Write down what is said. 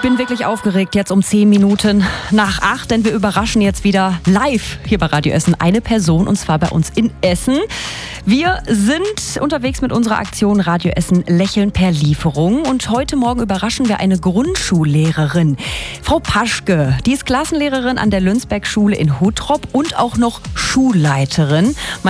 bin wirklich aufgeregt, jetzt um 10 Minuten nach 8, denn wir überraschen jetzt wieder live hier bei Radio Essen eine Person, und zwar bei uns in Essen. Wir sind unterwegs mit unserer Aktion Radio Essen Lächeln per Lieferung, und heute Morgen überraschen wir eine Grundschullehrerin. Frau Paschke, die ist Klassenlehrerin an der Lünsbeck-Schule in Huttrop und auch noch Schulleiterin.